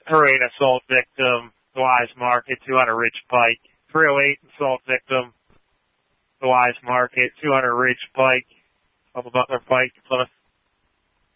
Hurricane assault victim, the Wise Market, 200 Ridge Pike. 308 assault victim, the Wise Market, 200 Ridge Pike, off of Butler Pike, Plymouth.